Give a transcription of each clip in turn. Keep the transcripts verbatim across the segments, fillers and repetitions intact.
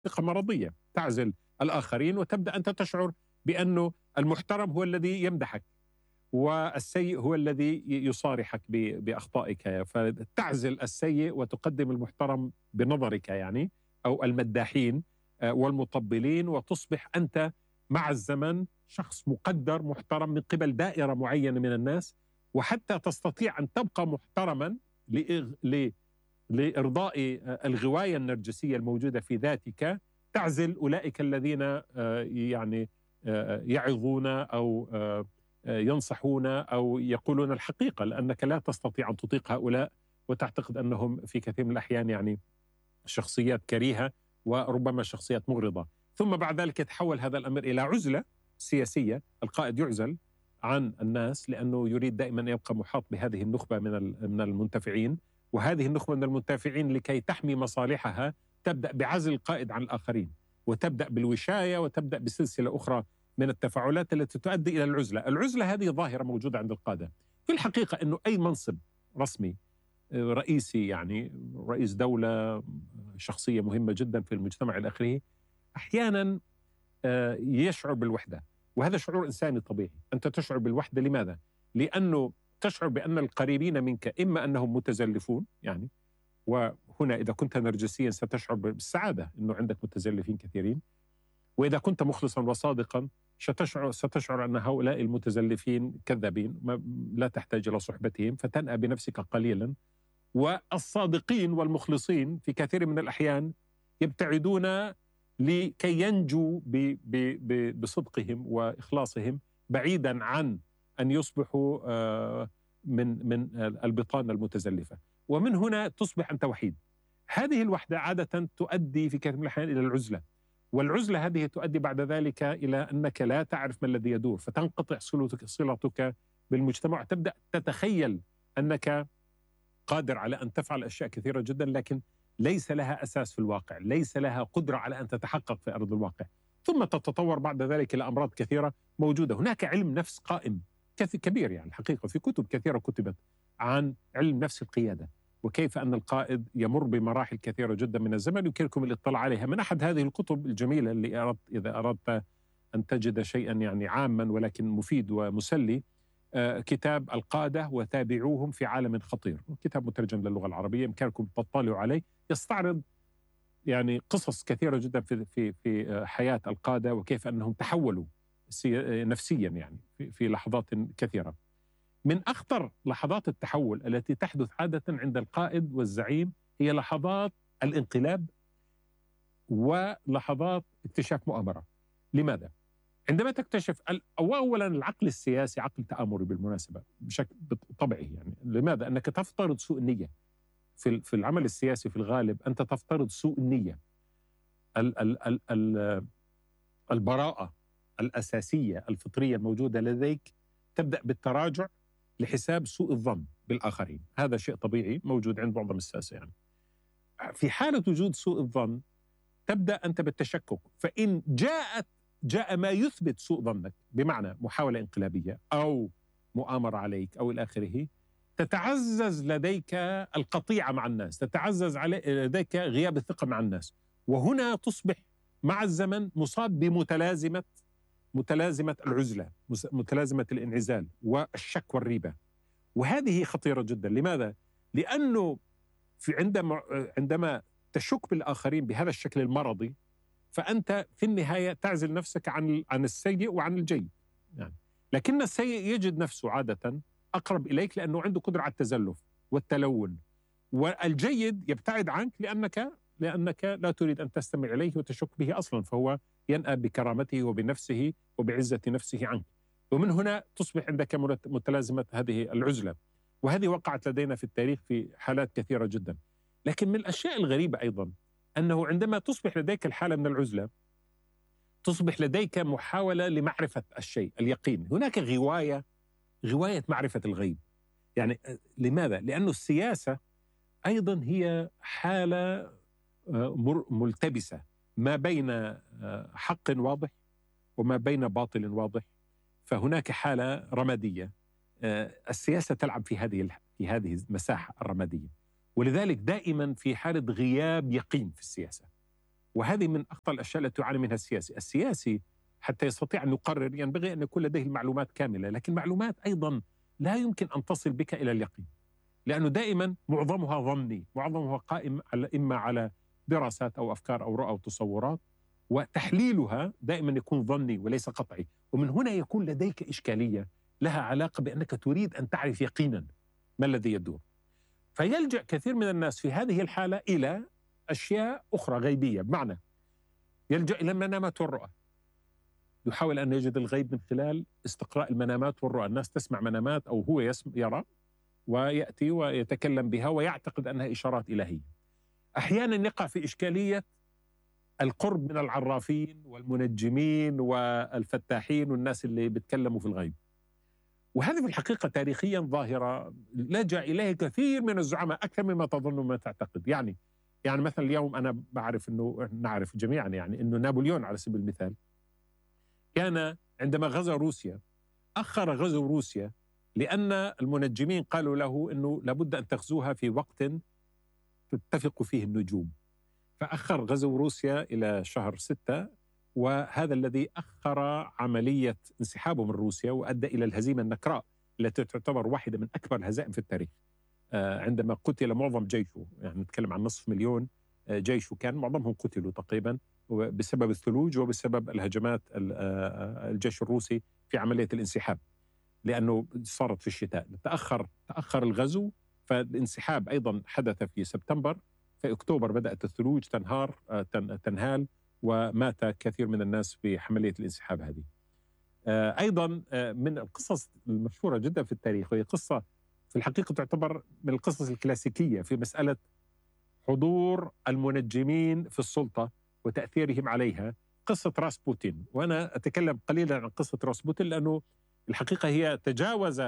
ثقة مرضية، تعزل الآخرين وتبدأ أنت تشعر بأنه المحترم هو الذي يمدحك والسيء هو الذي يصارحك بأخطائك، فتعزل السيء وتقدم المحترم بنظرك يعني، أو المداحين والمطبلين، وتصبح أنت مع الزمن شخص مقدر محترم من قبل دائرة معينة من الناس. وحتى تستطيع أن تبقى محترما لإرضاء الغواية النرجسية الموجودة في ذاتك، تعزل أولئك الذين يعني يعظون أو ينصحون أو يقولون الحقيقة، لأنك لا تستطيع أن تطيق هؤلاء وتعتقد أنهم في كثير من الأحيان يعني شخصيات كريهة وربما شخصيات مغرضة. ثم بعد ذلك يتحول هذا الأمر إلى عزلة سياسية، القائد يعزل عن الناس لأنه يريد دائما أن يبقى محاط بهذه النخبة من من المنتفعين، وهذه النخبة من المنتفعين لكي تحمي مصالحها تبدأ بعزل القائد عن الآخرين، وتبدأ بالوشاية، وتبدأ بسلسلة أخرى من التفاعلات التي تؤدي إلى العزلة. العزلة هذه ظاهرة موجودة عند القادة. في الحقيقة أنه أي منصب رسمي رئيسي، يعني رئيس دولة، شخصية مهمة جدا في المجتمع إلى آخره، أحيانا يشعر بالوحدة، وهذا شعور إنساني طبيعي. أنت تشعر بالوحدة لماذا؟ لأنه تشعر بأن القريبين منك إما أنهم متزلفون يعني، وهنا إذا كنت نرجسيا ستشعر بالسعادة أنه عندك متزلفين كثيرين، وإذا كنت مخلصا وصادقا ستشعر, ستشعر أن هؤلاء المتزلفين كذابين، لا تحتاج إلى صحبتهم، فتنأى بنفسك قليلا. والصادقين والمخلصين في كثير من الأحيان يبتعدون لكي ينجوا ب ب ب بصدقهم وإخلاصهم، بعيدا عن أن يصبحوا من من البطانة المتزلفة، ومن هنا تصبح أنت وحيد. هذه الوحدة عادة تؤدي في كثير من الأحيان إلى العزلة، والعزلة هذه تؤدي بعد ذلك إلى أنك لا تعرف ما الذي يدور، فتنقطع صلتك صلتك بالمجتمع، تبدأ تتخيل أنك قادر على أن تفعل أشياء كثيرة جدا، لكن ليس لها أساس في الواقع، ليس لها قدرة على أن تتحقق في أرض الواقع. ثم تتطور بعد ذلك إلى أمراض كثيرة موجودة. هناك علم نفس قائم كبير يعني الحقيقة، في كتب كثيرة كتبت عن علم نفس القيادة، وكيف أن القائد يمر بمراحل كثيرة جدا من الزمن، يمكنكم الاطلاع عليها. من أحد هذه الكتب الجميلة اللي أردت إذا أردت أن تجد شيئا يعني عاما ولكن مفيد ومسلي، آه كتاب القادة وتابعوهم في عالم خطير، كتاب مترجم للغة العربية، يمكنكم تطلعوا عليه. يستعرض يعني قصص كثيرة جدا في في في حياة القادة، وكيف أنهم تحولوا نفسيا يعني في, في لحظات كثيرة. من أخطر لحظات التحول التي تحدث عادة عند القائد والزعيم هي لحظات الانقلاب ولحظات اكتشاف مؤامرة. لماذا؟ عندما تكتشف أولا العقل السياسي عقل تآمري بالمناسبة بشكل طبيعي يعني. لماذا؟ أنك تفترض سوء النية في في العمل السياسي. في الغالب أنت تفترض سوء النية. ال ال ال ال البراءة الأساسية الفطرية الموجودة لديك تبدأ بالتراجع لحساب سوء الظن بالآخرين. هذا شيء طبيعي موجود عند معظم الساسة يعني. في حالة وجود سوء الظن تبدأ أنت بالتشكك، فإن جاءت جاء ما يثبت سوء ظنك، بمعنى محاولة انقلابية أو مؤامرة عليك أو إلى آخره، تتعزز لديك القطيعة مع الناس، تتعزز لديك غياب الثقة مع الناس، وهنا تصبح مع الزمن مصاب بمتلازمة متلازمة العزلة، متلازمة الانعزال والشك والريبة. وهذه خطيرة جدا. لماذا؟ لأنه في عندما عندما تشك بالآخرين بهذا الشكل المرضي، فأنت في النهاية تعزل نفسك عن عن السيء وعن الجيد يعني. لكن السيء يجد نفسه عادة أقرب إليك لأنه عنده قدرة على التزلف والتلون، والجيد يبتعد عنك لأنك لأنك لا تريد أن تستمع إليه وتشك به أصلا، فهو ينأى بكرامته وبنفسه وبعزة نفسه عنك. ومن هنا تصبح عندك متلازمة هذه العزلة، وهذه وقعت لدينا في التاريخ في حالات كثيرة جدا. لكن من الأشياء الغريبة أيضا أنه عندما تصبح لديك الحالة من العزلة تصبح لديك محاولة لمعرفة الشيء، اليقين. هناك غواية غواية معرفة الغيب يعني. لماذا؟ لأن السياسة أيضا هي حالة ملتبسة ما بين حق واضح وما بين باطل واضح، فهناك حالة رمادية. السياسة تلعب في هذه في هذه المساحة الرمادية، ولذلك دائما في حالة غياب يقين في السياسة. وهذه من أخطر الأشياء التي يعاني منها السياسي. السياسي حتى يستطيع أن يقرر ينبغي أن يكون لديه المعلومات كاملة، لكن معلومات أيضا لا يمكن أن تصل بك إلى اليقين، لأنه دائما معظمها ظني، معظمها قائم على إما على دراسات أو أفكار أو رؤى أو تصورات، وتحليلها دائما يكون ظني وليس قطعي. ومن هنا يكون لديك إشكالية لها علاقة بأنك تريد أن تعرف يقينا ما الذي يدور. فيلجأ كثير من الناس في هذه الحالة إلى أشياء أخرى غيبية، بمعنى يلجأ إلى المنامات والرؤى، يحاول أن يجد الغيب من خلال استقراء المنامات والرؤى. الناس تسمع منامات أو هو يسمع يرى ويأتي ويتكلم بها ويعتقد أنها إشارات إلهية. أحيانا يقع في إشكالية القرب من العرافين والمنجمين والفتاحين والناس اللي بيتكلموا في الغيب، وهذه في الحقيقة تاريخيا ظاهرة لجأ إليه كثير من الزعماء أكثر مما تظن وما تعتقد. يعني يعني مثلا اليوم أنا بعرف أنه نعرف جميعا يعني أنه نابليون على سبيل المثال كان عندما غزا روسيا أخر غزو روسيا لأن المنجمين قالوا له أنه لابد أن تغزوها في وقت تتفق فيه النجوم، فأخر غزو روسيا إلى شهر ستة، وهذا الذي أخر عملية انسحابه من روسيا وأدى إلى الهزيمة النكراء التي تعتبر واحدة من أكبر الهزائم في التاريخ، عندما قتل معظم جيشه، يعني نتكلم عن نصف مليون جيشه كان معظمهم قتلوا تقريبا بسبب الثلوج وبسبب الهجمات الجيش الروسي في عملية الانسحاب، لأنه صارت في الشتاء. تأخر تأخر الغزو، فالانسحاب أيضا حدث في سبتمبر، في أكتوبر بدأت الثلوج تنهار تنهال ومات كثير من الناس في عملية الانسحاب هذه. أيضا من القصص المشهورة جدا في التاريخ، وهي قصة في الحقيقة تعتبر من القصص الكلاسيكية في مسألة حضور المنجمين في السلطة وتأثيرهم عليها، قصة راسبوتين. وأنا أتكلم قليلا عن قصة راسبوتين لأنه الحقيقة هي تجاوز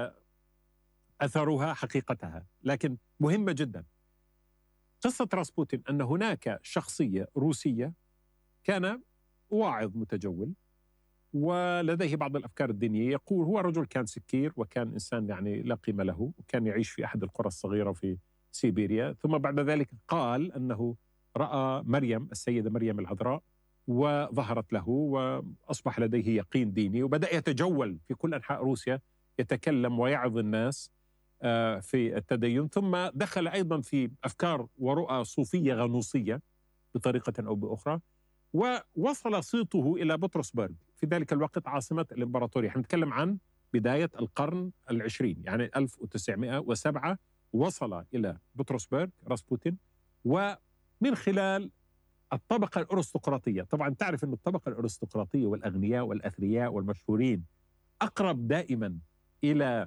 أثرها حقيقتها، لكن مهمة جدا. قصة راسبوتين أن هناك شخصية روسية كان واعظ متجول ولديه بعض الأفكار الدينية، يقول هو رجل كان سكير وكان إنسان يعني لا قيمة له، وكان يعيش في أحد القرى الصغيرة في سيبيريا. ثم بعد ذلك قال أنه رأى مريم السيدة مريم العذراء وظهرت له وأصبح لديه يقين ديني، وبدأ يتجول في كل أنحاء روسيا يتكلم ويعظ الناس في التدين. ثم دخل أيضا في أفكار ورؤى صوفية غنوصية بطريقة أو بأخرى، ووصل صيته إلى بطرسبرغ في ذلك الوقت عاصمة الإمبراطورية. احنا نتكلم عن بداية القرن العشرين، يعني ألف وتسعمائة وسبعة وصل إلى بطرسبرغ راسبوتين، ومن خلال الطبقة الأرستقراطية. طبعا تعرف أن الطبقة الأرستقراطية والأغنياء والأثرياء والمشهورين أقرب دائما إلى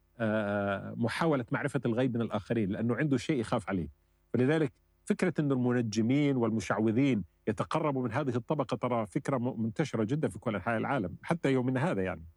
محاولة معرفة الغيب من الآخرين، لأنه عنده شيء يخاف عليه. فلذلك فكرة أن المنجمين والمشعوذين يتقربوا من هذه الطبقة ترى فكرة منتشرة جدا في كل أنحاء العالم حتى يومنا هذا يعني.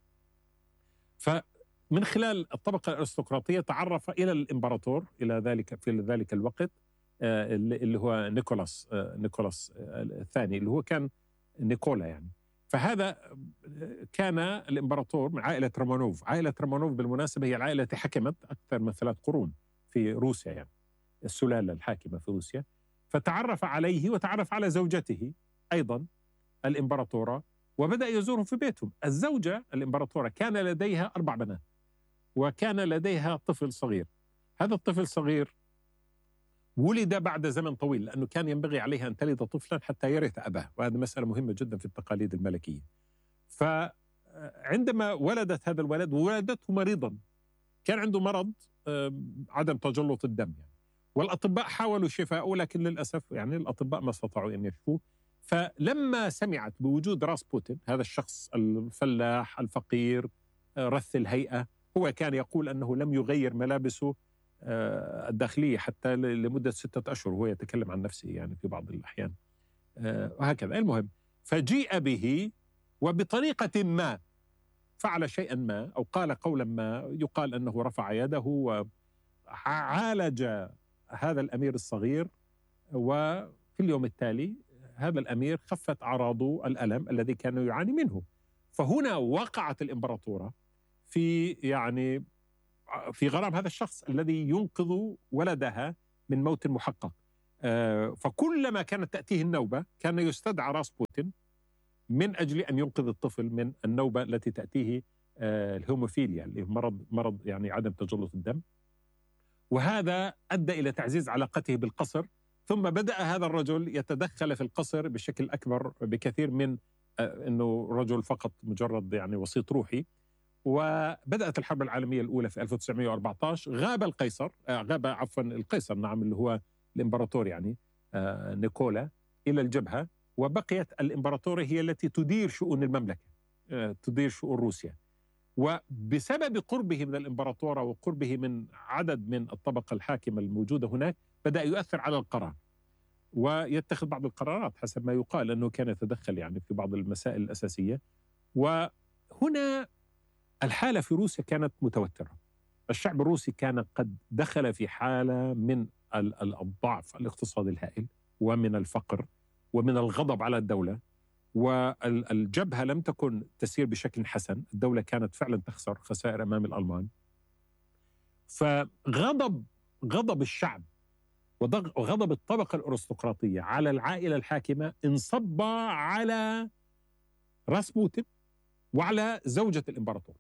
فمن خلال الطبقة الأرستقراطية تعرف إلى الإمبراطور إلى ذلك في ذلك الوقت اللي هو نيكولاس نيكولاس الثاني، اللي هو كان نيكولا يعني. فهذا كان الإمبراطور من عائلة رومانوف. عائلة رومانوف بالمناسبة هي العائلة التي حكمت أكثر من ثلاث قرون في روسيا، يعني السلالة الحاكمة في روسيا. فتعرف عليه وتعرف على زوجته أيضا الإمبراطورة، وبدأ يزورهم في بيتهم. الزوجة الإمبراطورة كان لديها أربع بنات، وكان لديها طفل صغير. هذا الطفل الصغير ولد بعد زمن طويل، لأنه كان ينبغي عليها أن تلد طفلا حتى يرث أباه، وهذه مسألة مهمة جدا في التقاليد الملكية. فعندما ولدت هذا الولد ولدته مريضا، كان عنده مرض عدم تجلط الدم يعني. والأطباء حاولوا شفاءه، لكن للأسف يعني الأطباء ما استطاعوا أن يشفوه. فلما سمعت بوجود راسبوتين، هذا الشخص الفلاح الفقير رث الهيئة، هو كان يقول أنه لم يغير ملابسه الداخلية حتى لمدة ستة أشهر، وهو يتكلم عن نفسه يعني في بعض الأحيان وهكذا. المهم فجيء به وبطريقة ما فعل شيئا ما أو قال قولا ما، يقال أنه رفع يده وعالج هذا الأمير الصغير، وفي اليوم التالي هذا الأمير خفت أعراضه الألم الذي كان يعاني منه. فهنا وقعت الإمبراطورة في يعني في غرام هذا الشخص الذي ينقذ ولدها من موت محقق. فكلما كانت تأتيه النوبة كان يستدعى راسبوتين من أجل أن ينقذ الطفل من النوبة التي تأتيه الهيموفيليا، اللي مرض مرض يعني عدم تجلط الدم. وهذا أدى إلى تعزيز علاقته بالقصر، ثم بدأ هذا الرجل يتدخل في القصر بشكل أكبر بكثير من أنه رجل فقط مجرد يعني وسيط روحي. وبدأت الحرب العالمية الأولى في ألف وتسعمائة وأربعة عشر، غاب القيصر غاب عفوا القيصر نعم اللي هو الإمبراطور يعني نيكولا إلى الجبهة، وبقيت الإمبراطورية هي التي تدير شؤون المملكة، تدير شؤون روسيا. وبسبب قربه من الإمبراطورة وقربه من عدد من الطبقة الحاكمة الموجودة هناك بدأ يؤثر على القرار ويتخذ بعض القرارات حسب ما يقال أنه كان يتدخل يعني في بعض المسائل الأساسية. وهنا الحالة في روسيا كانت متوترة. الشعب الروسي كان قد دخل في حالة من الضعف الاقتصادي الهائل ومن الفقر ومن الغضب على الدولة، والجبهة لم تكن تسير بشكل حسن. الدولة كانت فعلا تخسر خسائر أمام الألمان. فغضب غضب الشعب وغضب الطبقة الأرستقراطية على العائلة الحاكمة انصب على راسبوتين وعلى زوجة الإمبراطور،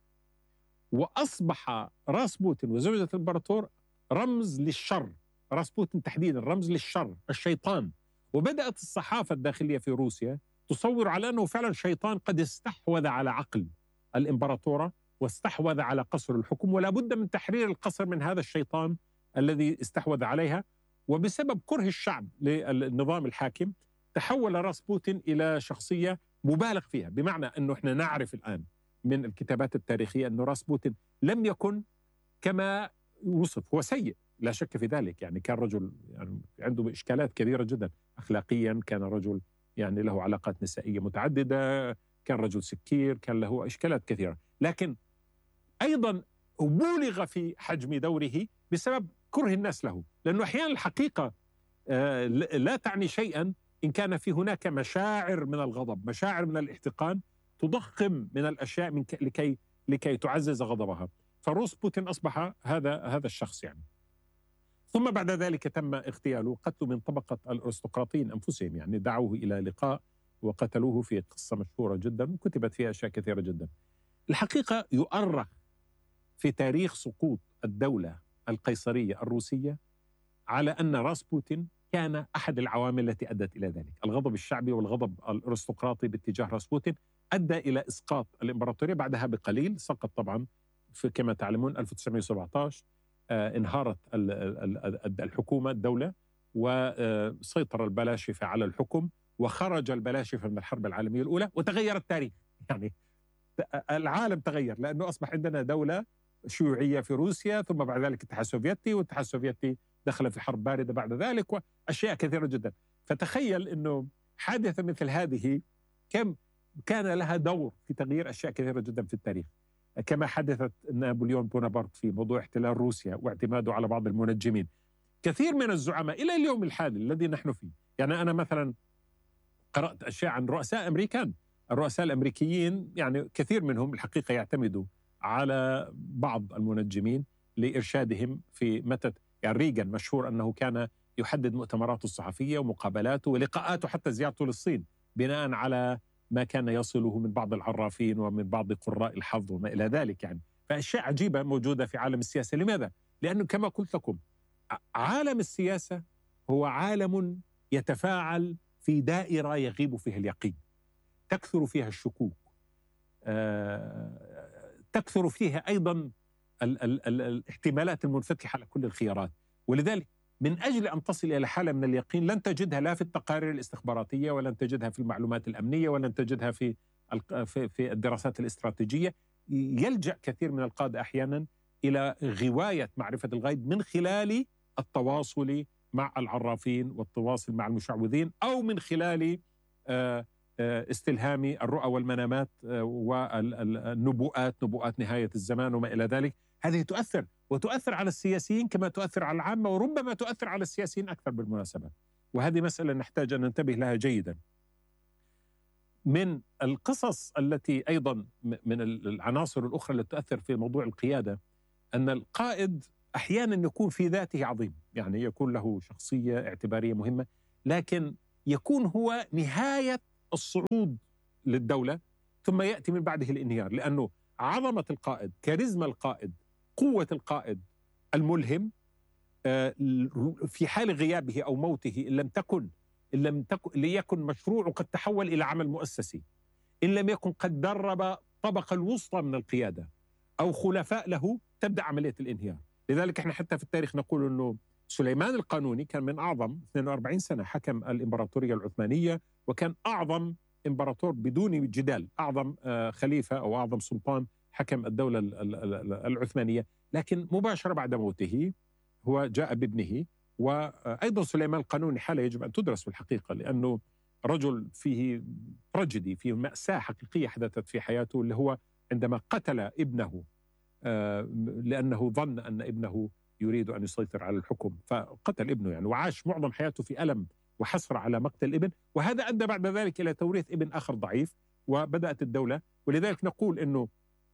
وأصبح راسبوتين وزوجة الإمبراطور رمز للشر. راسبوتين تحديدا رمز للشر، الشيطان. وبدأت الصحافة الداخلية في روسيا تصور على أنه فعلا شيطان قد استحوذ على عقل الإمبراطورة واستحوذ على قصر الحكم، ولا بد من تحرير القصر من هذا الشيطان الذي استحوذ عليها. وبسبب كره الشعب للنظام الحاكم تحول راسبوتين إلى شخصية مبالغ فيها، بمعنى أنه إحنا نعرف الآن من الكتابات التاريخية أنه راسبوتين لم يكن كما وصف. هو سيء لا شك في ذلك، يعني كان رجل يعني عنده إشكالات كبيرة جدا أخلاقيا، كان رجل يعني له علاقات نسائية متعددة، كان رجل سكير، كان له إشكالات كثيرة، لكن أيضا بولغ في حجم دوره بسبب كره الناس له. لأنه أحيانا الحقيقة لا تعني شيئا إن كان في هناك مشاعر من الغضب، مشاعر من الاحتقان تضخم من الأشياء من لكي لكي تعزز غضبها. فراسبوتين أصبح هذا هذا الشخص يعني. ثم بعد ذلك تم اغتياله، قتله من طبقة الأرستقراطيين أنفسهم، يعني دعوه إلى لقاء وقتلوه في قصة مشهورة جدا وكتبت فيها أشياء كثيرة جدا. الحقيقة يؤرخ في تاريخ سقوط الدولة القيصرية الروسية على أن راسبوتين كان أحد العوامل التي أدت إلى ذلك. الغضب الشعبي والغضب الأرستقراطي باتجاه راسبوتين أدى إلى إسقاط الإمبراطورية. بعدها بقليل سقط طبعا في كما تعلمون ألف وتسعمائة وسبعة عشر، آه انهارت الحكومة الدولة وسيطر البلاشفة على الحكم، وخرج البلاشفة من الحرب العالمية الأولى وتغير التاريخ. يعني العالم تغير لأنه أصبح عندنا دولة شيوعية في روسيا، ثم بعد ذلك الاتحاد السوفيتي، والاتحاد السوفيتي دخل في حرب باردة بعد ذلك وأشياء كثيرة جدا. فتخيل أنه حادثة مثل هذه كم كان لها دور في تغيير أشياء كثيرة جدا في التاريخ، كما حدثت نابليون بونابرت في موضوع احتلال روسيا واعتماده على بعض المنجمين. كثير من الزعماء إلى اليوم الحالي الذي نحن فيه، يعني أنا مثلا قرأت أشياء عن رؤساء أمريكان. الرؤساء الأمريكيين يعني كثير منهم الحقيقة يعتمدوا على بعض المنجمين لإرشادهم في متى. يعني ريغان مشهور أنه كان يحدد مؤتمراته الصحفية ومقابلاته ولقاءاته حتى زيارته للصين بناء على ما كان يصله من بعض العرافين ومن بعض قراء الحظ وما إلى ذلك. يعني فأشياء عجيبة موجودة في عالم السياسة. لماذا؟ لأنه كما قلت لكم عالم السياسة هو عالم يتفاعل في دائرة يغيب فيها اليقين، تكثر فيها الشكوك، تكثر فيها أيضا ال ال ال الاحتمالات المنفتحة على كل الخيارات. ولذلك من أجل أن تصل إلى حالة من اليقين لن تجدها لا في التقارير الاستخباراتية، ولن تجدها في المعلومات الأمنية، ولن تجدها في في في الدراسات الاستراتيجية. يلجأ كثير من القادة أحيانا إلى غواية معرفة الغيب من خلال التواصل مع العرافين والتواصل مع المشعوذين، أو من خلال استلهام الرؤى والمنامات والنبوءات، نبوءات نهاية الزمان وما إلى ذلك. هذه تؤثر وتؤثر على السياسيين كما تؤثر على العامة، وربما تؤثر على السياسيين أكثر بالمناسبة. وهذه مسألة نحتاج أن ننتبه لها جيدا. من القصص التي أيضا من العناصر الأخرى التي تؤثر في موضوع القيادة أن القائد أحيانا يكون في ذاته عظيم، يعني يكون له شخصية اعتبارية مهمة، لكن يكون هو نهاية الصعود للدولة، ثم يأتي من بعده الانهيار، لأنه عظمة القائد، كاريزما القائد، قوة القائد الملهم في حال غيابه أو موته، إن لم تكن إن لم تكن ليكن مشروع قد تحول إلى عمل مؤسسي، إن لم يكن قد درب الطبقة الوسطى من القيادة أو خلفاء له، تبدأ عملية الانهيار. لذلك احنا حتى في التاريخ نقول أنه سليمان القانوني كان من أعظم اثنين وأربعين سنة حكم الإمبراطورية العثمانية، وكان أعظم إمبراطور بدون جدال، أعظم خليفة أو أعظم سلطان حكم الدولة العثمانية. لكن مباشرة بعد موته هو جاء بابنه. وأيضا سليمان القانوني حالة يجب أن تدرس في الحقيقة، لأنه رجل فيه تراجيدي، فيه مأساة حقيقية حدثت في حياته، اللي هو عندما قتل ابنه لأنه ظن أن ابنه يريد أن يسيطر على الحكم، فقتل ابنه يعني، وعاش معظم حياته في ألم وحسرة على مقتل الابن، وهذا أدى بعد ذلك إلى توريث ابن آخر ضعيف وبدأت الدولة. ولذلك نقول أنه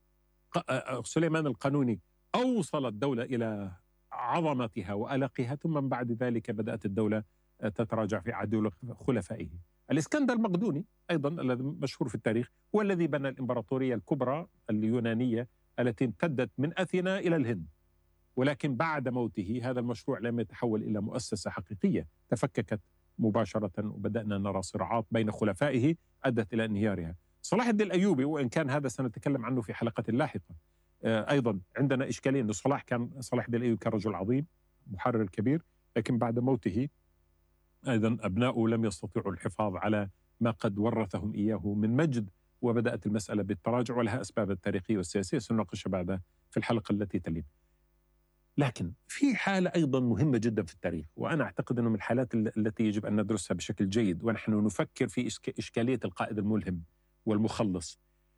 سليمان القانوني أوصل الدولة إلى عظمتها وألقها، ثم من بعد ذلك بدأت الدولة تتراجع في عهد خلفائه. الإسكندر المقدوني أيضا الذي مشهور في التاريخ هو الذي بنى الإمبراطورية الكبرى اليونانية التي امتدت من أثينا إلى الهند، ولكن بعد موته هذا المشروع لم يتحول إلى مؤسسة حقيقية، تفككت مباشرة، وبدأنا نرى صراعات بين خلفائه أدت إلى انهيارها. صلاح الدين الأيوبي، وإن كان هذا سنتكلم عنه في حلقة لاحقة، أيضا عندنا إشكالية، أن صلاح كان صلاح الدين الأيوبي كان رجل عظيم محرر كبير، لكن بعد موته أيضا أبناؤه لم يستطيعوا الحفاظ على ما قد ورثهم إياه من مجد، وبدأت المسألة بالتراجع، ولها أسباب التاريخية والسياسية سنناقشها بعد في الحلقة التي تلي. لكن في حالة أيضا مهمة جدا في التاريخ، وأنا أعتقد أنه من الحالات التي يجب أن ندرسها بشكل جيد ونحن نفكر في إشكالية القائد الملهم والمخلص.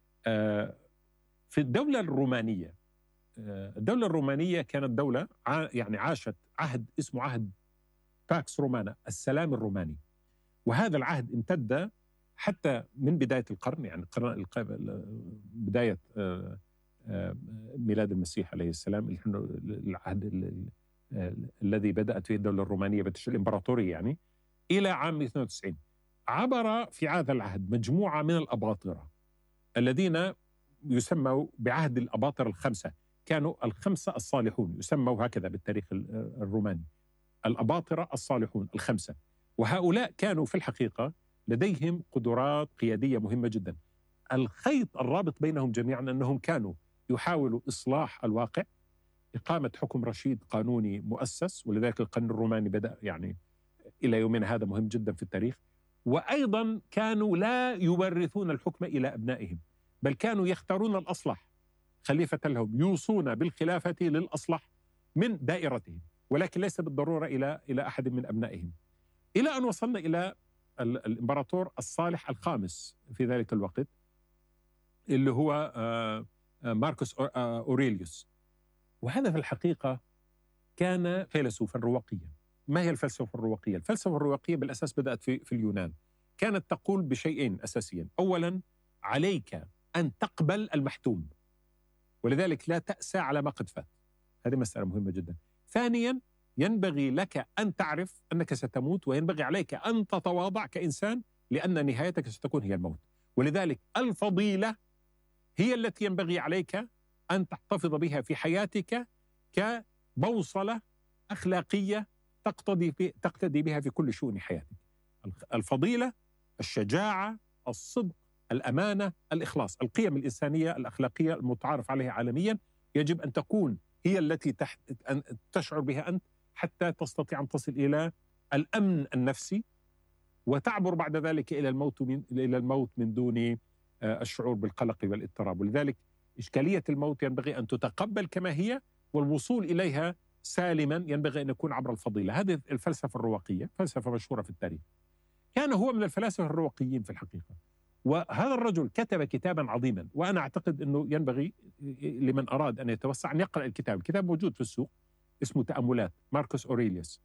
في الدولة الرومانية، الدولة الرومانية كانت دولة يعني عاشت عهد اسمه عهد باكس رومانا، السلام الروماني، وهذا العهد امتد حتى من بداية القرن، يعني قرن بداية ميلاد المسيح عليه السلام، العهد الذي بدأت فيه الدولة الرومانية بتشكيل الإمبراطورية يعني، إلى عام اثنين وتسعين. عبر في هذا العهد مجموعة من الأباطرة الذين يسموا بعهد الأباطرة الخمسة، كانوا الخمسة الصالحون، يسموا هكذا بالتاريخ الروماني، الأباطرة الصالحون الخمسة. وهؤلاء كانوا في الحقيقة لديهم قدرات قيادية مهمة جدا. الخيط الرابط بينهم جميعا أنهم كانوا يحاولوا إصلاح الواقع، إقامة حكم رشيد قانوني مؤسس، ولذلك القانون الروماني بدأ يعني إلى يومنا هذا مهم جدا في التاريخ. وأيضا كانوا لا يورثون الحكم إلى أبنائهم، بل كانوا يختارون الأصلح خليفة لهم، يوصون بالخلافة للأصلح من دائرتهم، ولكن ليس بالضرورة إلى إلى أحد من أبنائهم، إلى أن وصلنا إلى الإمبراطور الصالح الخامس في ذلك الوقت، اللي هو ماركوس أوريليوس. وهذا في الحقيقة كان فيلسوفا رواقيا. ما هي الفلسفة الرواقية؟ الفلسفة الرواقية بالأساس بدأت في, في اليونان، كانت تقول بشيئين أساسيا: أولا، عليك أن تقبل المحتوم، ولذلك لا تأسى على ما قد فات، هذه مسألة مهمة جدا. ثانيا، ينبغي لك أن تعرف أنك ستموت، وينبغي عليك أن تتواضع كإنسان، لأن نهايتك ستكون هي الموت. ولذلك الفضيلة هي التي ينبغي عليك أن تحتفظ بها في حياتك كبوصلة أخلاقية تقتدي, تقتدي بها في كل شؤون حياتك. الفضيلة، الشجاعة، الصدق، الأمانة، الإخلاص، القيم الإنسانية الأخلاقية المتعارف عليها عالميا، يجب أن تكون هي التي تحت أن تشعر بها أنت، حتى تستطيع أن تصل إلى الأمن النفسي، وتعبر بعد ذلك إلى الموت من إلى الموت من دون الشعور بالقلق والاضطراب. ولذلك إشكالية الموت ينبغي أن تتقبل كما هي، والوصول إليها سالما ينبغي أن يكون عبر الفضيلة. هذه الفلسفة الرواقية فلسفة مشهورة في التاريخ. كان هو من الفلاسفة الرواقيين في الحقيقة، وهذا الرجل كتب كتابا عظيما، وأنا أعتقد أنه ينبغي لمن أراد أن يتوسع أن يقرأ الكتاب. الكتاب موجود في السوق، اسمه تأملات ماركوس أوريليوس.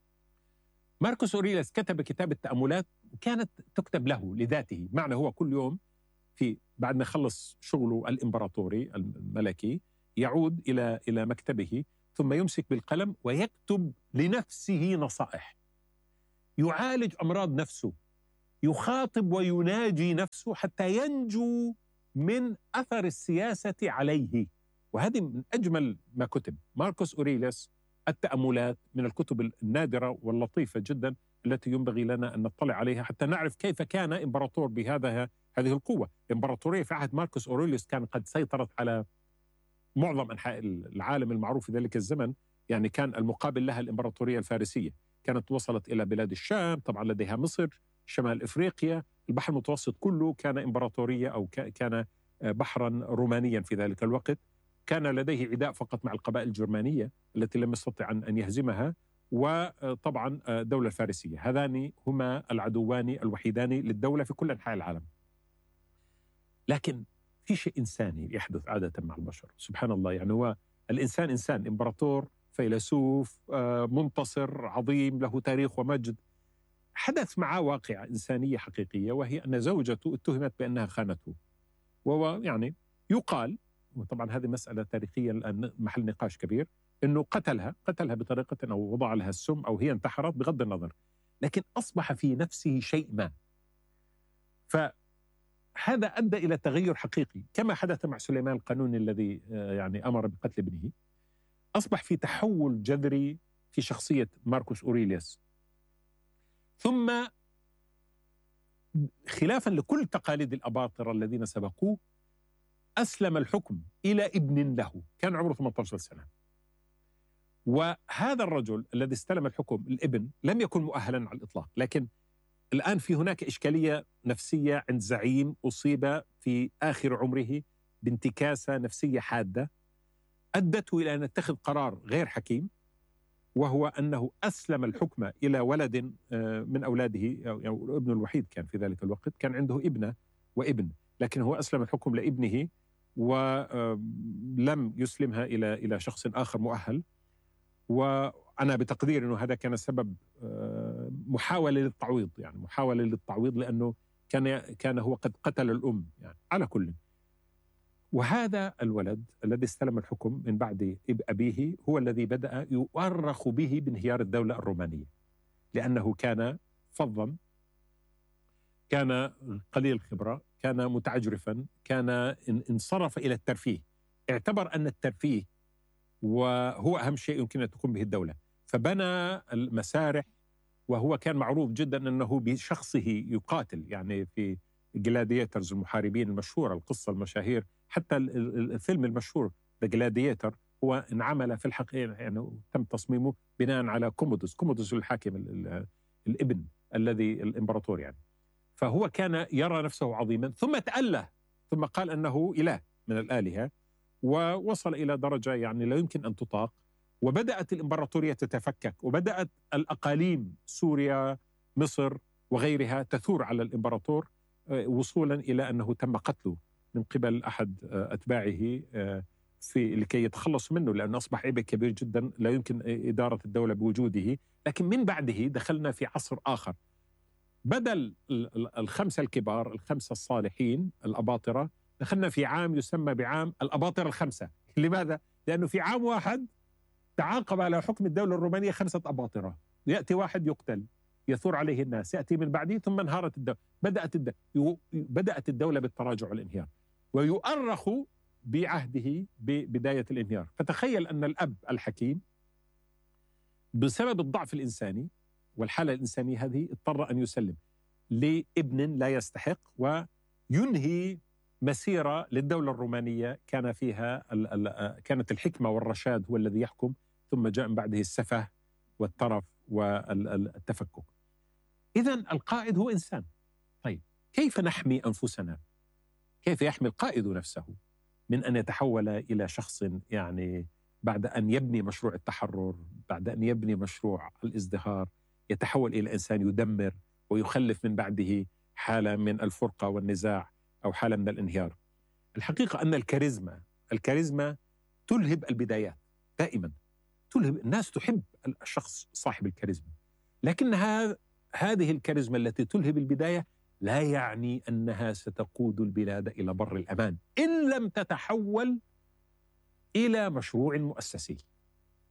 ماركوس أوريليوس كتب كتاب التأملات، وكانت تكتب له لذاته، معنى هو كل يوم في بعد ما يخلص شغله الإمبراطوري الملكي يعود إلى إلى مكتبه ثم يمسك بالقلم ويكتب لنفسه نصائح، يعالج أمراض نفسه، يخاطب ويناجي نفسه حتى ينجو من أثر السياسة عليه. وهذه من أجمل ما كتب ماركوس أوريليس. التأملات من الكتب النادرة واللطيفة جدا التي ينبغي لنا أن نطلع عليها حتى نعرف كيف كان إمبراطور بهذا هذه القوة. الإمبراطورية في عهد ماركوس أوريليس كان قد سيطرت على معظم أنحاء العالم المعروف في ذلك الزمن. يعني كان المقابل لها الإمبراطورية الفارسية، كانت وصلت إلى بلاد الشام، طبعا لديها مصر، شمال إفريقيا، البحر المتوسط كله كان إمبراطورية أو كان بحرا رومانيا في ذلك الوقت. كان لديه عداء فقط مع القبائل الجرمانية التي لم يستطع أن يهزمها، وطبعا الدولة الفارسية. هذان هما العدوان الوحيدان للدولة في كل أنحاء العالم. لكن في شيء إنساني يحدث عادة مع البشر، سبحان الله. يعني هو الإنسان إنسان، إمبراطور، فيلسوف، منتصر عظيم له تاريخ ومجد، حدث معه واقعة إنسانية حقيقية، وهي أن زوجته اتهمت بأنها خانته. وهو يعني يقال، وطبعا هذه مسألة تاريخية الآن محل نقاش كبير، أنه قتلها قتلها بطريقة أو وضع لها السم أو هي انتحرت بغض النظر، لكن أصبح في نفسه شيء ما. فهذا أدى إلى تغير حقيقي كما حدث مع سليمان القانوني الذي يعني أمر بقتل ابنه. أصبح في تحول جذري في شخصية ماركوس أوريليس. ثم خلافا لكل تقاليد الأباطرة الذين سبقوه، أسلم الحكم إلى ابن له كان عمره ثمانية عشر سنة. وهذا الرجل الذي استلم الحكم، الابن، لم يكن مؤهلا على الإطلاق. لكن الآن في هناك إشكالية نفسية عند زعيم أصيب في آخر عمره بانتكاسة نفسية حادة أدته إلى أن يتخذ قرار غير حكيم، وهو أنه أسلم الحكم إلى ولد من أولاده، أو ابنه الوحيد كان في ذلك الوقت، كان عنده ابنة وابن، لكن هو أسلم الحكم لابنه ولم يسلمها إلى إلى شخص آخر مؤهل. وأنا بتقدير أنه هذا كان سبب محاولة للتعويض، يعني محاولة للتعويض لأنه كان كان هو قد قتل الأم يعني على كل. وهذا الولد الذي استلم الحكم من بعد أبيه هو الذي بدأ يؤرخ به بانهيار الدولة الرومانية، لأنه كان فظا، كان قليل الخبرة، كان متعجرفا، كان انصرف إلى الترفيه، اعتبر أن الترفيه وهو أهم شيء يمكن أن تقوم به الدولة، فبنى المسارح. وهو كان معروف جدا أنه بشخصه يقاتل، يعني في جلاديترز، المحاربين المشهورة، القصة المشاهير، حتى الفيلم المشهور ذا جلاديتر هو انعمل في الحقيقة، يعني تم تصميمه بناء على كومودوس كومودوس الحاكم الابن الذي الإمبراطور يعني. فهو كان يرى نفسه عظيما، ثم تأله، ثم قال أنه إله من الآلهة، ووصل إلى درجة يعني لا يمكن أن تطاق. وبدأت الإمبراطورية تتفكك، وبدأت الأقاليم، سوريا، مصر وغيرها، تثور على الإمبراطور، وصولا إلى أنه تم قتله من قبل أحد أتباعه في لكي يتخلص منه، لأنه أصبح عبء كبير جدا لا يمكن إدارة الدولة بوجوده. لكن من بعده دخلنا في عصر آخر، بدل الخمسة الكبار، الخمسة الصالحين الأباطرة، دخلنا في عام يسمى بعام الأباطرة الخمسة. لماذا؟ لأنه في عام واحد تعاقب على حكم الدولة الرومانية خمسة أباطرة، يأتي واحد يقتل، يثور عليه الناس، يأتي من بعده، ثم انهارت الدولة. بدأت الدولة, بدأت الدولة بالتراجع والانهيار، ويؤرخ بعهده ببداية الانهيار. فتخيل أن الأب الحكيم بسبب الضعف الإنساني والحالة الإنسانية هذه اضطر أن يسلم لابن لا يستحق، وينهي مسيرة للدولة الرومانية كان فيها كانت الحكمة والرشاد هو الذي يحكم، ثم جاء من بعده السفه والترف والتفكك. إذن القائد هو إنسان. طيب كيف نحمي أنفسنا؟ كيف يحمي القائد نفسه من أن يتحول إلى شخص يعني بعد أن يبني مشروع التحرر، بعد أن يبني مشروع الازدهار، يتحول إلى إنسان يدمر ويخلف من بعده حالة من الفرقة والنزاع أو حالة من الانهيار؟ الحقيقة أن الكاريزما الكاريزما تلهب البدايات دائما، تلهب الناس، تحب الشخص صاحب الكاريزما، لكنها هذه الكاريزما التي تلهب البداية لا يعني أنها ستقود البلاد إلى بر الأمان إن لم تتحول إلى مشروع مؤسسي.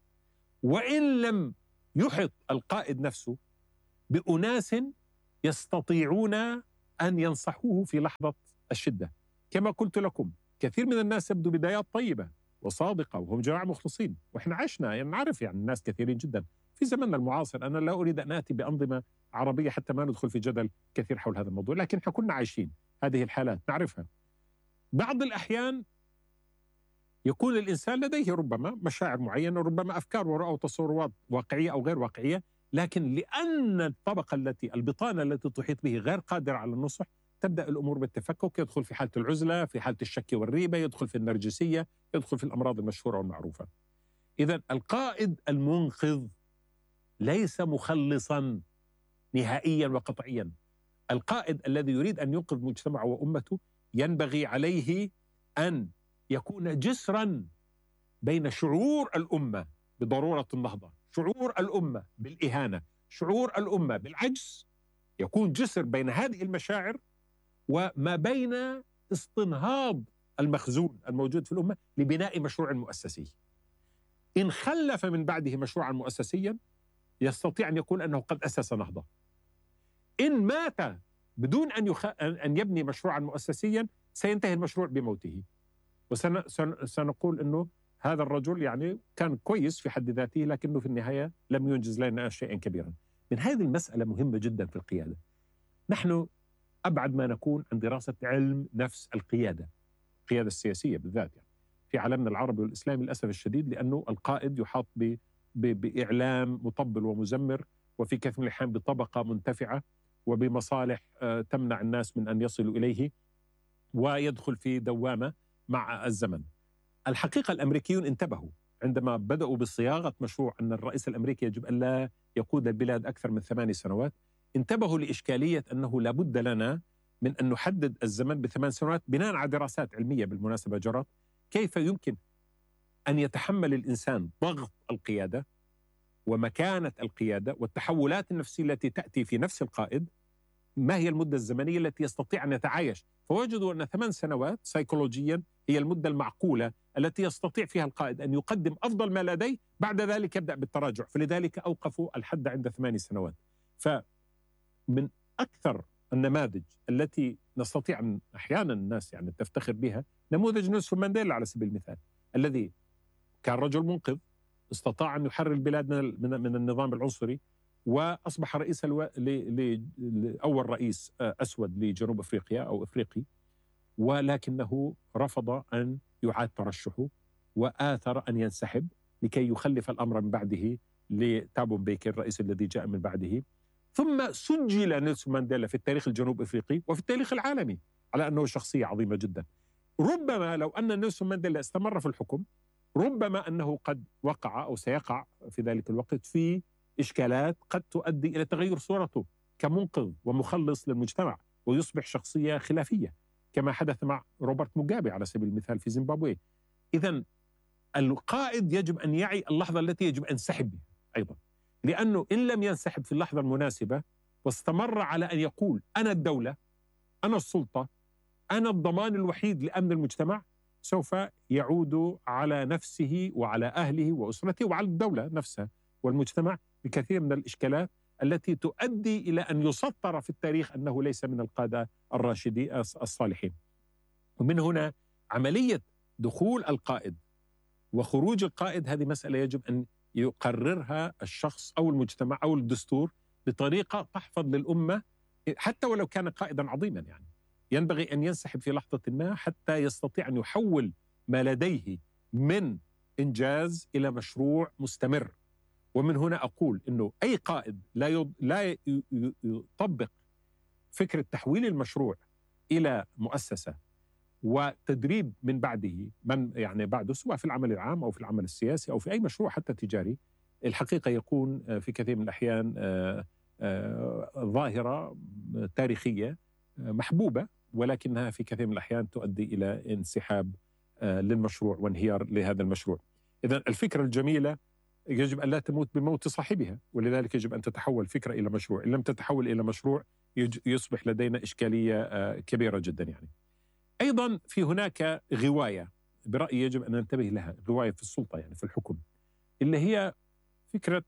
وإن لم يحط القائد نفسه بأناس يستطيعون أن ينصحوه في لحظة الشدة. كما قلت لكم، كثير من الناس يبدو بدايات طيبة وصادقة وهم جماعة مخلصين، وإحنا عشنا يعني نعرف يعني الناس كثيرين جدا في زمننا المعاصر. أنا لا أريد أن آتي بأنظمة عربية حتى ما ندخل في جدل كثير حول هذا الموضوع، لكن احنا كنا عايشين هذه الحالات نعرفها. بعض الأحيان يكون الإنسان لديه ربما مشاعر معينة، ربما أفكار ورؤى وتصورات واقعية أو غير واقعية، لكن لأن الطبقة التي البطانة التي تحيط به غير قادرة على النصح، تبدأ الأمور بالتفكك، يدخل في حالة العزلة، في حالة الشك والريبة، يدخل في النرجسية، يدخل في الأمراض المشهورة والمعروفة. إذن القائد المنقذ ليس مخلصا نهائيا وقطعيا. القائد الذي يريد أن ينقذ مجتمعه وأمته ينبغي عليه أن يكون جسرا بين شعور الأمة بضرورة النهضة، شعور الأمة بالإهانة، شعور الأمة بالعجز، يكون جسر بين هذه المشاعر وما بين استنهاض المخزون الموجود في الأمة لبناء مشروع مؤسسي. إن خلف من بعده مشروعا مؤسسيا يستطيع أن يقول أنه قد أسس نهضة. إن مات بدون أن, يخ... أن يبني مشروعا مؤسسيا سينتهي المشروع بموته، وسنقول أنه هذا الرجل يعني كان كويس في حد ذاته، لكنه في النهاية لم ينجز لنا شيئا كبيرا. من هذه المسألة مهمة جدا في القيادة. نحن أبعد ما نكون عن دراسة علم نفس القيادة، القيادة السياسية بالذات يعني في عالمنا العربي والإسلامي للأسف الشديد، لأنه القائد يحاط ب... ب... بإعلام مطبل ومزمر، وفي كثير من الأحيان بطبقة منتفعة وبمصالح آه تمنع الناس من أن يصلوا إليه، ويدخل في دوامة مع الزمن. الحقيقة الأمريكيون انتبهوا عندما بدأوا بصياغة مشروع أن الرئيس الأمريكي يجب أن لا يقود البلاد أكثر من ثماني سنوات. انتبهوا لإشكالية أنه لابد لنا من أن نحدد الزمن بثمان سنوات بناء على دراسات علمية بالمناسبة جرت كيف يمكن أن يتحمل الإنسان ضغط القيادة ومكانة القيادة والتحولات النفسية التي تأتي في نفس القائد. ما هي المدة الزمنية التي يستطيع أن يتعايش؟ فوجدوا أن ثمان سنوات سيكولوجيا هي المدة المعقولة التي يستطيع فيها القائد أن يقدم أفضل ما لديه، بعد ذلك يبدأ بالتراجع، فلذلك أوقفوا الحد عند ثماني سنوات. فمن أكثر النماذج التي نستطيع أن أحيانا الناس يعني تفتخر بها نموذج نيلسون مانديلا على سبيل المثال، الذي كان رجل منقذ استطاع أن يحرر البلاد من, من النظام العنصري، وأصبح رئيس الو... ل... ل... أول رئيس أسود لجنوب أفريقيا أو أفريقي، ولكنه رفض أن يعاد ترشحه وآثر أن ينسحب لكي يخلف الأمر من بعده لتابو مبيكي الرئيس الذي جاء من بعده. ثم سجل نيلسون مانديلا في التاريخ الجنوب أفريقي وفي التاريخ العالمي على أنه شخصية عظيمة جدا. ربما لو أن نيلسون مانديلا استمر في الحكم ربما أنه قد وقع أو سيقع في ذلك الوقت في إشكالات قد تؤدي إلى تغير صورته كمنقذ ومخلص للمجتمع ويصبح شخصية خلافية كما حدث مع روبرت موغابي على سبيل المثال في زيمبابوي. إذن القائد يجب أن يعي اللحظة التي يجب أن ينسحب بها أيضا، لأنه إن لم ينسحب في اللحظة المناسبة واستمر على أن يقول أنا الدولة، أنا السلطة، أنا الضمان الوحيد لأمن المجتمع، سوف يعود على نفسه وعلى أهله وأسرته وعلى الدولة نفسها والمجتمع بكثير من الإشكالات التي تؤدي إلى أن يسطر في التاريخ أنه ليس من القادة الراشدين الصالحين. ومن هنا عملية دخول القائد وخروج القائد هذه مسألة يجب أن يقررها الشخص أو المجتمع أو الدستور بطريقة تحفظ للأمة، حتى ولو كان قائدا عظيما يعني ينبغي أن ينسحب في لحظة ما حتى يستطيع أن يحول ما لديه من إنجاز إلى مشروع مستمر. ومن هنا أقول أنه أي قائد لا يض... لا يطبق فكرة تحويل المشروع إلى مؤسسة وتدريب من بعده من يعني بعده سواء في العمل العام أو في العمل السياسي أو في أي مشروع حتى تجاري، الحقيقة يكون في كثير من الأحيان ظاهرة تاريخية محبوبة، ولكنها في كثير من الأحيان تؤدي إلى انسحاب للمشروع وانهيار لهذا المشروع. إذن الفكرة الجميلة يجب أن لا تموت بموت صاحبها، ولذلك يجب أن تتحول فكرة إلى مشروع. إن لم تتحول إلى مشروع يصبح لدينا إشكالية كبيرة جدا يعني. أيضا في هناك غواية برأيي يجب أن ننتبه لها، غواية في السلطة يعني في الحكم، اللي هي فكرة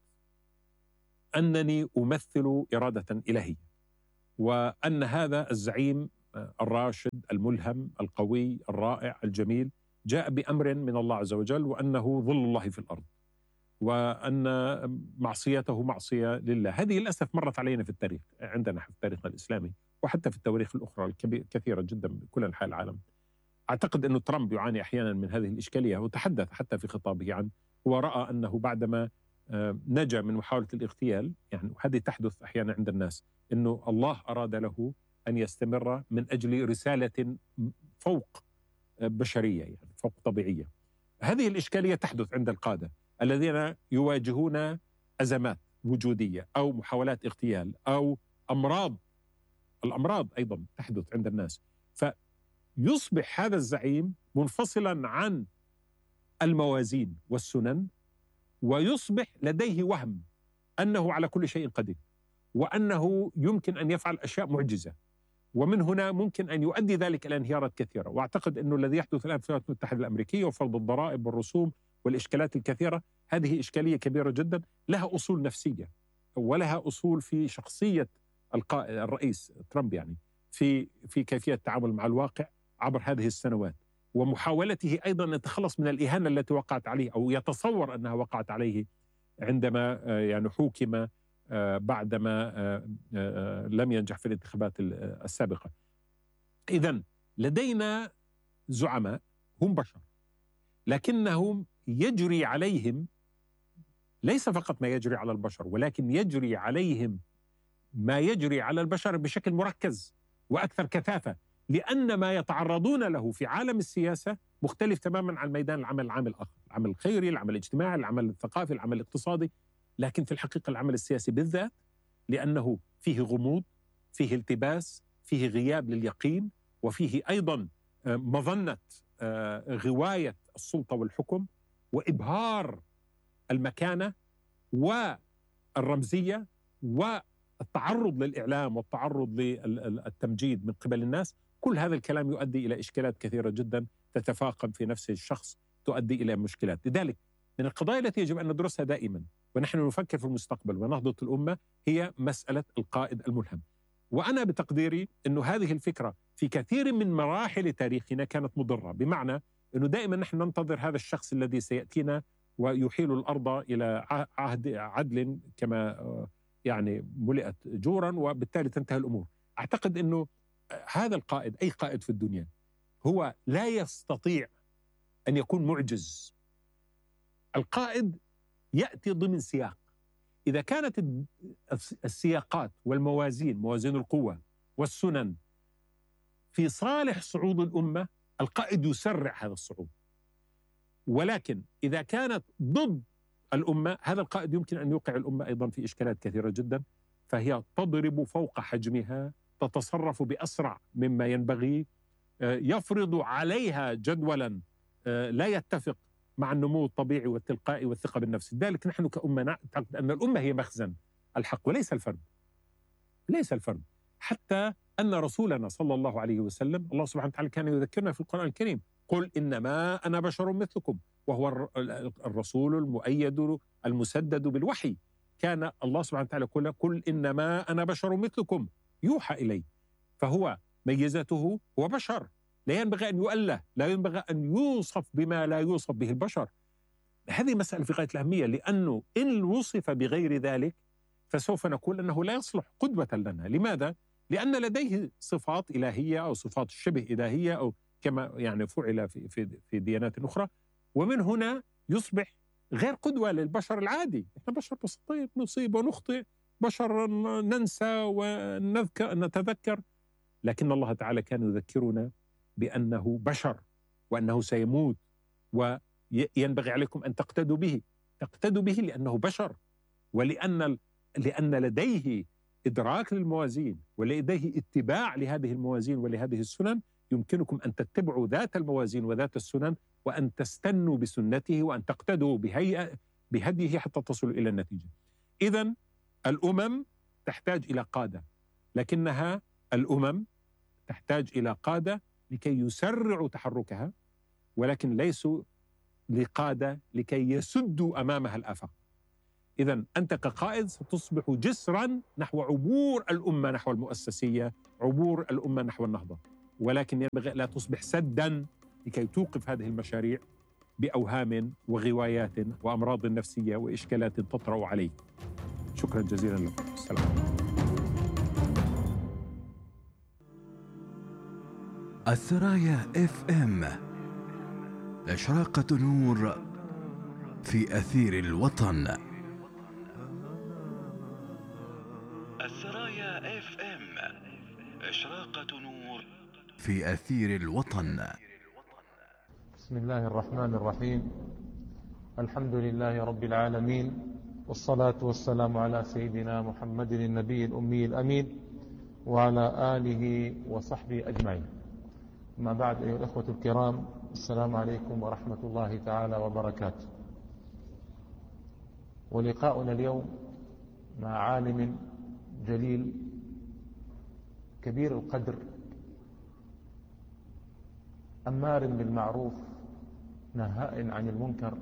أنني أمثل إرادة إلهية، وأن هذا الزعيم الراشد الملهم القوي الرائع الجميل جاء بأمر من الله عز وجل، وأنه ظل الله في الأرض، وأن معصيته معصية لله. هذه للأسف مرت علينا في التاريخ، عندنا في التاريخ الإسلامي وحتى في التواريخ الأخرى الكثيرة جدا بكل أنحاء العالم. أعتقد أن ترامب يعاني أحيانا من هذه الإشكالية، وتحدث حتى في خطابه عن هو رأى أنه بعدما نجا من محاولة الاغتيال، يعني وهذه تحدث أحيانا عند الناس، أنه الله أراد له أن يستمر من أجل رسالة فوق بشرية، يعني فوق طبيعية. هذه الإشكالية تحدث عند القادة الذين يواجهون أزمات وجودية أو محاولات اغتيال أو أمراض. الأمراض أيضا تحدث عند الناس، فيصبح هذا الزعيم منفصلا عن الموازين والسنن، ويصبح لديه وهم أنه على كل شيء قدير، وأنه يمكن أن يفعل أشياء معجزة، ومن هنا ممكن أن يؤدي ذلك إلى انهيارات كثيرة. وأعتقد أنه الذي يحدث الآن في الولايات المتحدة الأمريكية وفرض الضرائب والرسوم والإشكالات الكثيرة، هذه إشكالية كبيرة جدا لها أصول نفسية ولها أصول في شخصية القائد الرئيس ترامب، يعني في في كيفية التعامل مع الواقع عبر هذه السنوات، ومحاولته أيضا أن يتخلص من الإهانة التي وقعت عليه أو يتصور أنها وقعت عليه عندما يعني حوكم بعدما لم ينجح في الانتخابات السابقة. إذن لدينا زعماء هم بشر، لكنهم يجري عليهم ليس فقط ما يجري على البشر، ولكن يجري عليهم ما يجري على البشر بشكل مركز وأكثر كثافة، لأن ما يتعرضون له في عالم السياسة مختلف تماما عن ميدان العمل العام الآخر، العمل الخيري، العمل الاجتماعي، العمل الثقافي، العمل الاقتصادي. لكن في الحقيقة العمل السياسي بالذات، لأنه فيه غموض، فيه التباس، فيه غياب لليقين، وفيه أيضا مظنة غواية السلطة والحكم وإبهار المكانة والرمزية والتعرض للإعلام والتعرض للتمجيد من قبل الناس. كل هذا الكلام يؤدي إلى إشكالات كثيرة جدا تتفاقم في نفس الشخص، تؤدي إلى مشكلات. لذلك من القضايا التي يجب أن ندرسها دائما ونحن نفكر في المستقبل ونهضة الأمة هي مسألة القائد الملهم. وأنا بتقديري أنه هذه الفكرة في كثير من مراحل تاريخنا كانت مضرة، بمعنى أنه دائما نحن ننتظر هذا الشخص الذي سيأتينا ويحيل الأرض إلى عهد عدل كما يعني ملئت جورا، وبالتالي تنتهي الأمور. أعتقد أنه هذا القائد، أي قائد في الدنيا، هو لا يستطيع أن يكون معجز. القائد يأتي ضمن سياق. إذا كانت السياقات والموازين، موازين القوة والسنن، في صالح صعود الأمة، القائد يسرع هذا الصعود. ولكن إذا كانت ضد الأمة، هذا القائد يمكن أن يوقع الأمة أيضا في إشكالات كثيرة جدا، فهي تضرب فوق حجمها، تتصرف بأسرع مما ينبغي، يفرض عليها جدولا لا يتفق مع النمو الطبيعي والتلقائي والثقة بالنفس. لذلك نحن كأمة نعتقد أن الأمة هي مخزن الحق وليس الفرد، ليس الفرد. حتى أن رسولنا صلى الله عليه وسلم، الله سبحانه وتعالى كان يذكرنا في القرآن الكريم: قل إنما أنا بشر مثلكم، وهو الرسول المؤيد المسدد بالوحي. كان الله سبحانه وتعالى يقول: قل إنما أنا بشر مثلكم يوحى إلي. فهو ميزته هو بشر، لا ينبغي أن يؤله، لا ينبغي أن يوصف بما لا يوصف به البشر. هذه مسألة في غاية الأهمية، لأنه إن وصف بغير ذلك فسوف نقول أنه لا يصلح قدوة لنا. لماذا؟ لأن لديه صفات إلهية أو صفات شبه إلهية، أو كما يعني فعل في في في ديانات أخرى، ومن هنا يصبح غير قدوة للبشر العادي. إحنا بشر بسيطين، نصيب ونخطئ، بشر ننسى ونذكر نتذكر، لكن الله تعالى كان يذكرنا بأنه بشر وأنه سيموت، وينبغي عليكم أن تقتدوا به. تقتدوا به لأنه بشر، ولأن لأن لديه إدراك للموازين ولديه اتباع لهذه الموازين ولهذه السنن. يمكنكم أن تتبعوا ذات الموازين وذات السنن، وأن تستنوا بسنته، وأن تقتدوا بهيئة بهديه حتى تصلوا إلى النتيجة. إذن الأمم تحتاج إلى قادة، لكنها الأمم تحتاج إلى قادة لكي يسرعوا تحركها، ولكن ليسوا لقادة لكي يسدوا أمامها الآفاق. إذن أنت كقائد ستصبح جسرا نحو عبور الأمة نحو المؤسسية، عبور الأمة نحو النهضة، ولكن ينبغي لا تصبح سدا لكي توقف هذه المشاريع بأوهام وغوايات وأمراض نفسية وإشكالات تطرأ عليك. شكرا جزيلا لكم. السلام. الثرايا اف ام، إشراقة نور في أثير الوطن. الثرايا اف ام، إشراقة نور في أثير الوطن. بسم الله الرحمن الرحيم. الحمد لله رب العالمين، والصلاة والسلام على سيدنا محمد النبي الأمي الأمين وعلى آله وصحبه أجمعين. ما بعد، أيها الأخوة الكرام، السلام عليكم ورحمة الله تعالى وبركاته. ولقاؤنا اليوم مع عالم جليل كبير القدر، أمار بالمعروف نهاء عن المنكر،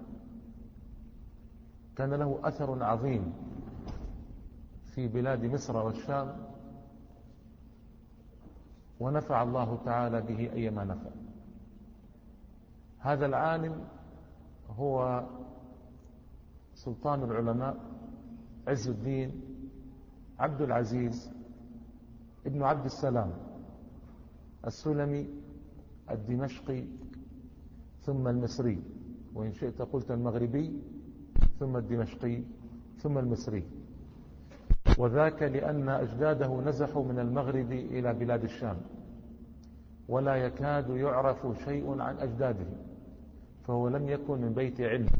كان له أثر عظيم في بلاد مصر والشام، ونفع الله تعالى به أيما نفع. هذا العالم هو سلطان العلماء عز الدين عبد العزيز ابن عبد السلام السلمي الدمشقي ثم المصري، وإن شئت قلت المغربي ثم الدمشقي ثم المصري، وذاك لأن أجداده نزحوا من المغرب إلى بلاد الشام، ولا يكاد يعرف شيء عن أجداده، فهو لم يكن من بيت علم،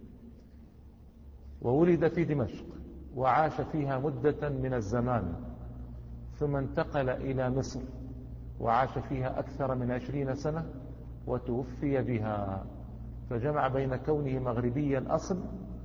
وولد في دمشق وعاش فيها مدة من الزمان، ثم انتقل إلى مصر وعاش فيها أكثر من عشرين سنة وتوفي بها، فجمع بين كونه مغربي الأصل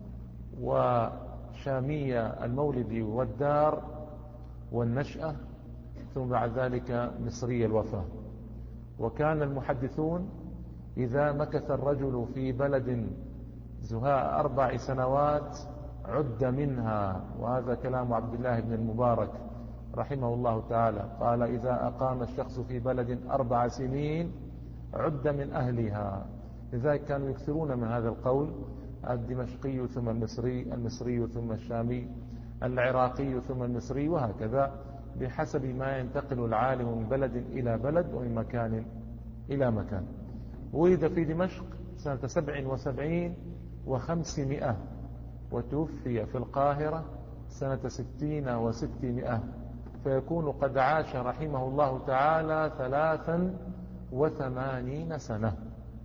وشامي المولد والدار والنشأة، ثم بعد ذلك مصري الوفاة. وكان المحدثون إذا مكث الرجل في بلد زهاء أربع سنوات عد منها، وهذا كلام عبد الله بن المبارك رحمه الله تعالى، قال: إذا أقام الشخص في بلد أربع سنين عد من أهلها. لذلك كانوا يكثرون من هذا القول: الدمشقي ثم المصري، المصري ثم الشامي، العراقي ثم المصري، وهكذا بحسب ما ينتقل العالم من بلد إلى بلد ومن مكان إلى مكان. ولد في دمشق سنة سبع وسبعين وخمسمائة، وتوفي في القاهرة سنة ستين وستمائة، فيكون قد عاش رحمه الله تعالى ثلاثا وثمانين سنة.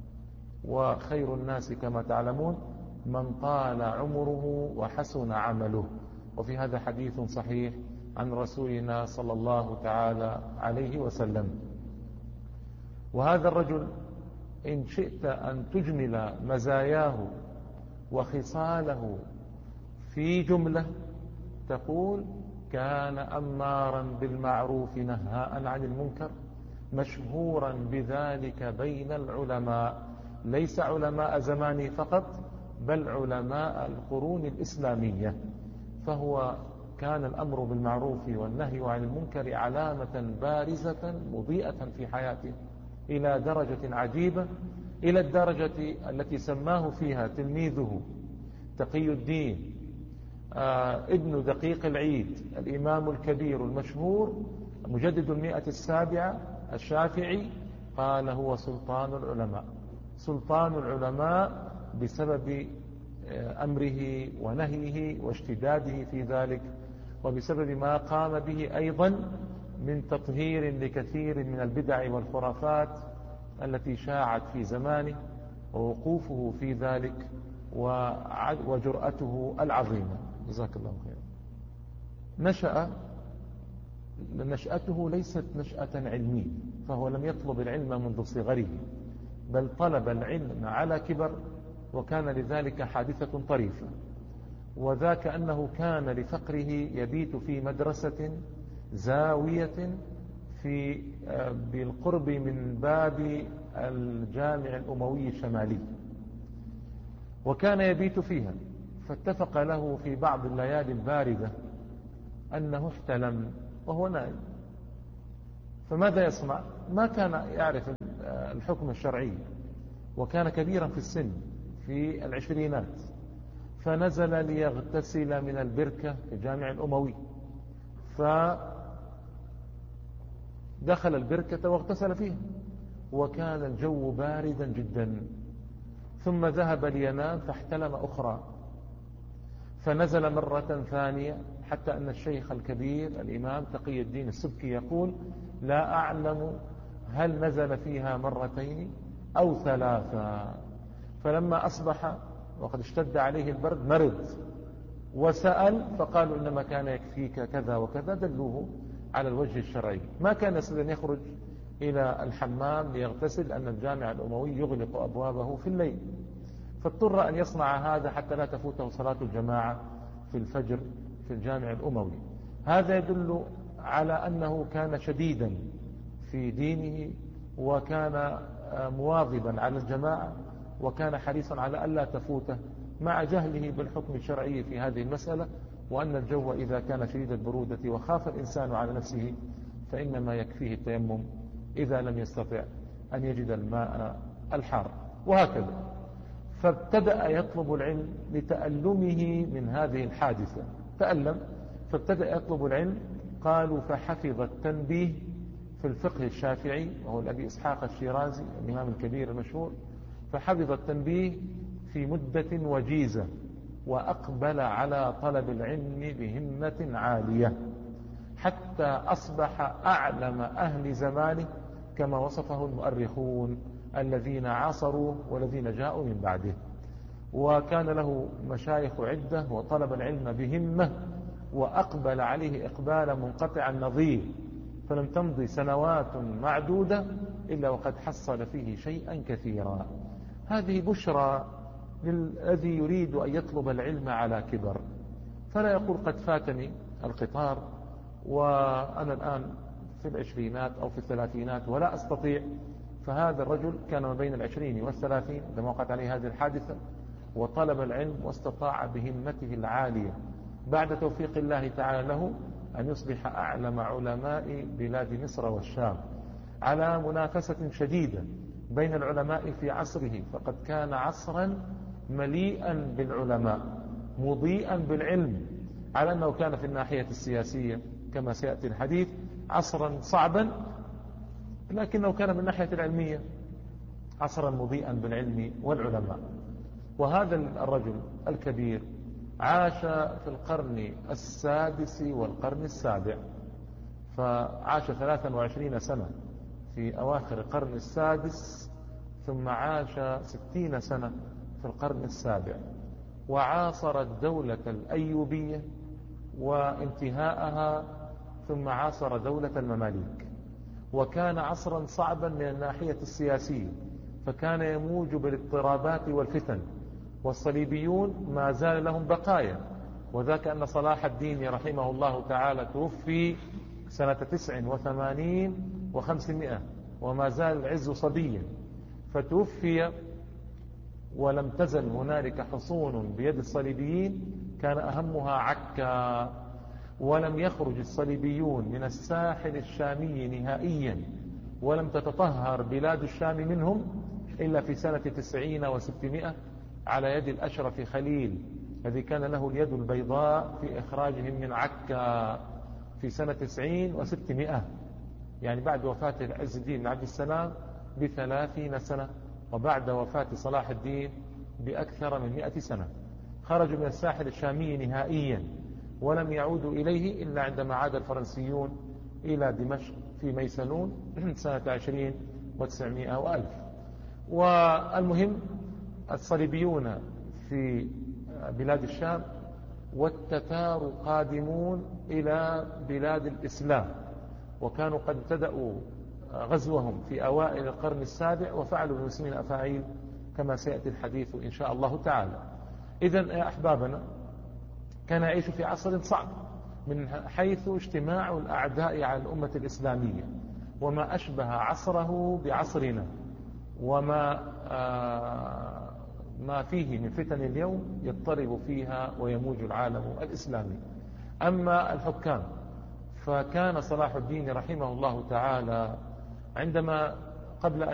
وخير الناس كما تعلمون من طال عمره وحسن عمله، وفي هذا حديث صحيح عن رسولنا صلى الله تعالى عليه وسلم. وهذا الرجل إن شئت أن تجمل مزاياه وخصاله في جملة تقول: كان أمارا بالمعروف نهاء عن المنكر، مشهورا بذلك بين العلماء، ليس علماء زمانه فقط بل علماء القرون الإسلامية. فهو كان الأمر بالمعروف والنهي عن المنكر علامة بارزة مضيئة في حياته إلى درجة عجيبة، إلى الدرجة التي سماه فيها تلميذه تقي الدين آه ابن دقيق العيد الإمام الكبير المشهور مجدد المئة السابعة الشافعي، قال: هو سلطان العلماء. سلطان العلماء بسبب أمره ونهيه واشتداده في ذلك، وبسبب ما قام به أيضا من تطهير لكثير من البدع والخرافات التي شاعت في زمانه، ووقوفه في ذلك وجرأته العظيمة. جزاك الله خيرا. نشأ نشأته ليست نشأة علمية، فهو لم يطلب العلم منذ صغره، بل طلب العلم على كبر، وكان لذلك حادثة طريفة، وذاك أنه كان لفقره يبيت في مدرسة زاوية في بالقرب من باب الجامع الأموي الشمالي، وكان يبيت فيها، فاتفق له في بعض الليالي الباردة أنه احتلم وهو نائم، فماذا يصنع؟ ما كان يعرف الحكم الشرعي، وكان كبيرا في السن في العشرينات، فنزل ليغتسل من البركة في الجامع الأموي، فدخل البركة واغتسل فيها، وكان الجو باردا جدا، ثم ذهب لينام فاحتلم أخرى، فنزل مرة ثانية، حتى أن الشيخ الكبير الإمام تقي الدين السبكي يقول: لا أعلم هل نزل فيها مرتين أو ثلاثة. فلما أصبح وقد اشتد عليه البرد مرض وسأل، فقالوا إنما كان يكفيك كذا وكذا، دلوه على الوجه الشرعي. ما كان يستطيع أن يخرج إلى الحمام ليغتسل، لأن الجامع الأموي يغلق أبوابه في الليل، فاضطر أن يصنع هذا حتى لا تفوته صلاة الجماعة في الفجر في الجامع الأموي. هذا يدل على أنه كان شديدا في دينه، وكان مواظبا على الجماعة، وكان حريصا على ألا تفوته، مع جهله بالحكم الشرعي في هذه المسألة، وأن الجو إذا كان شديد البرودة وخاف الإنسان على نفسه فإنما يكفيه التيمم إذا لم يستطع أن يجد الماء الحار، وهكذا. فابتدأ يطلب العلم لتألمه من هذه الحادثة، تألم فابتدأ يطلب العلم. قالوا فحفظ التنبيه في الفقه الشافعي، وهو الأبي إسحاق الشيرازي الإمام الكبير المشهور، فحفظ التنبيه في مدة وجيزة، وأقبل على طلب العلم بهمة عالية، حتى أصبح أعلم أهل زمانه كما وصفه المؤرخون الذين عاصروا والذين جاءوا من بعده. وكان له مشايخ عدة، وطلب العلم بهمة، وأقبل عليه إقبالا منقطع النظير، فلم تمضي سنوات معدودة إلا وقد حصل فيه شيئا كثيرا. هذه بشرى للذي يريد أن يطلب العلم على كبر، فلا يقول قد فاتني القطار وأنا الآن في العشرينات أو في الثلاثينات ولا أستطيع. فهذا الرجل كان ما بين العشرين والثلاثين لما وقعت عليه هذه الحادثة، وطلب العلم واستطاع بهمته العالية بعد توفيق الله تعالى له أن يصبح أعلم علماء بلاد مصر والشام، على منافسة شديدة بين العلماء في عصره، فقد كان عصرا مليئا بالعلماء مضيئا بالعلم، على أنه كان في الناحية السياسية كما سيأتي الحديث عصرا صعبا، لكنه كان من الناحية العلمية عصرا مضيئا بالعلم والعلماء. وهذا الرجل الكبير عاش في القرن السادس والقرن السابع، فعاش ثلاثا وعشرين سنة في أواخر القرن السادس، ثم عاش ستين سنة في القرن السابع، وعاصر الدولة الأيوبية وانتهاءها، ثم عاصر دولة المماليك. وكان عصرا صعبا من الناحية السياسية، فكان يموج بالاضطرابات والفتن، والصليبيون ما زال لهم بقايا، وذاك أن صلاح الدين رحمه الله تعالى توفي سنة تسع وثمانين وخمسمائة، وما زال العز صبيا، فتوفي ولم تزل هنالك حصون بيد الصليبيين كان أهمها عكا، ولم يخرج الصليبيون من الساحل الشامي نهائيا، ولم تتطهر بلاد الشام منهم إلا في سنة تسعين وستمائة على يد الأشرف خليل الذي كان له اليد البيضاء في إخراجهم من عكا في سنة تسعين وستمائة، يعني بعد وفاة عز الدين بن عبد السلام بثلاثين سنة، وبعد وفاة صلاح الدين بأكثر من مئة سنة. خرجوا من الساحل الشامي نهائيا، ولم يعودوا إليه إلا عندما عاد الفرنسيون إلى دمشق في ميسنون سنة عشرين وتسعمائة وألف. والمهم الصليبيون في بلاد الشام، والتتار قادمون إلى بلاد الإسلام، وكانوا قد ابتدأوا غزوهم في أوائل القرن السابع، وفعلوا بالمسلمين أفاعيل كما سيأتي الحديث إن شاء الله تعالى. إذن يا أحبابنا، كان يعيش في عصر صعب من حيث اجتماع الأعداء على الأمة الإسلامية، وما أشبه عصره بعصرنا، وما ما فيه من فتن اليوم يضطرب فيها ويموج العالم الإسلامي. أما الحكام فكان صلاح الدين رحمه الله تعالى عندما قبل أن